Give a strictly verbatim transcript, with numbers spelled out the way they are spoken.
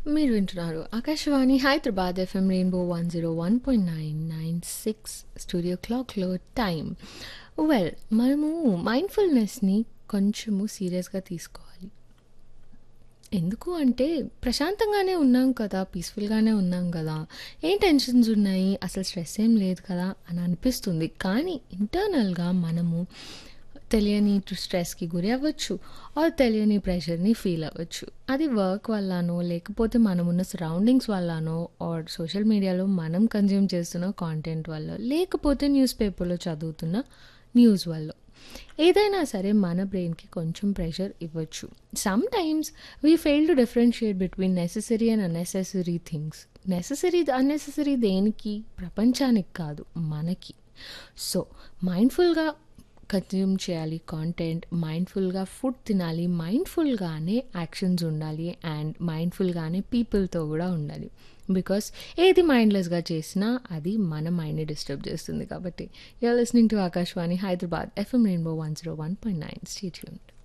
మీరు వింటున్నారు Akashvani Hyderabad FM rainbow one zero one point nine nine six studio క్లాక్లో time. Well, మనము మైండ్ఫుల్నెస్ని కొంచెము సీరియస్గా తీసుకోవాలి. ఎందుకు అంటే ప్రశాంతంగానే ఉన్నాం కదా, పీస్ఫుల్గానే ఉన్నాం కదా, ఏం టెన్షన్స్ ఉన్నాయి, అసలు స్ట్రెస్ ఏం లేదు కదా అని అనిపిస్తుంది. కానీ ఇంటర్నల్గా మనము తెలియని స్ట్రెస్కి గురి అవ్వచ్చు, ఆర్ తెలియని ప్రెషర్ని ఫీల్ అవ్వచ్చు. అది వర్క్ వల్లనో, లేకపోతే మనమున్న సరౌండింగ్స్ వల్లనో, ఆర్ సోషల్ మీడియాలో మనం కన్జ్యూమ్ చేస్తున్న కాంటెంట్ వల్ల, లేకపోతే న్యూస్ పేపర్లో చదువుతున్న న్యూస్ వల్ల. ఏదైనా సరే మన బ్రెయిన్కి కొంచెం ప్రెషర్ ఇవ్వచ్చు. Some times we fail to differentiate between necessary and unnecessary things. Necessary unnecessary దేనికి? ప్రపంచానికి కాదు, మనకి. సో మైండ్ఫుల్గా కన్జ్యూమ్ చేయాలి కాంటెంట్, మైండ్ఫుల్గా ఫుడ్ తినాలి, మైండ్ఫుల్గానే యాక్షన్స్ ఉండాలి, అండ్ మైండ్ఫుల్గానే పీపుల్తో కూడా ఉండాలి. బికాస్ ఏది మైండ్లెస్గా చేసినా అది మన మైండ్ని డిస్టర్బ్ చేస్తుంది. కాబట్టి you're listening to Akashvani Hyderabad FM rainbow one zero one point nine. Stay tuned.